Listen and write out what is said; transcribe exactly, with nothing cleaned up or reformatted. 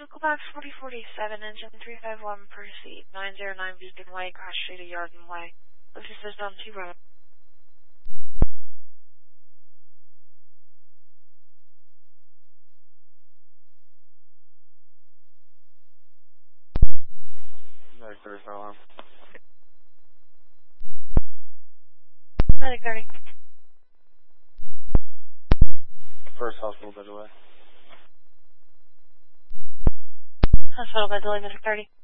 Box forty forty-seven, engine three five one, proceed. nine zero nine Beacon Way, Cross Street, Yarden Way. This is on two road. Medic thirty, fire alarm. Medic thirty. First hospital bed away. Hospital bed delay, Medic thirty.